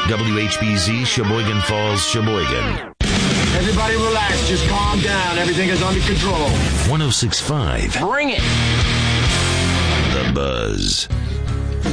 WHBZ, Sheboygan Falls, Sheboygan. Everybody relax. Just calm down. Everything is under control. 106.5. Bring it. The Buzz.